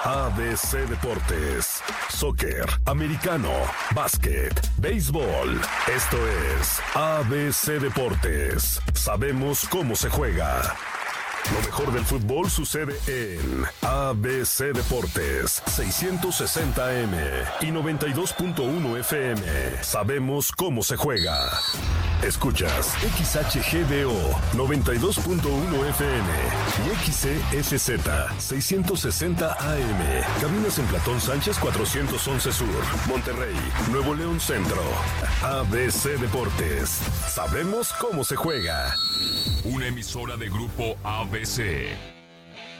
ABC Deportes, soccer, americano, básquet, béisbol. Esto es ABC Deportes. Sabemos cómo se juega. Lo mejor del fútbol sucede en ABC Deportes, 660M y 92.1 FM. Sabemos cómo se juega. Escuchas XHGDO 92.1 FM y XCSZ 660 AM. Cabinas en Platón Sánchez 411 Sur, Monterrey, Nuevo León Centro. ABC Deportes. Sabemos cómo se juega. Una emisora de Grupo ABC.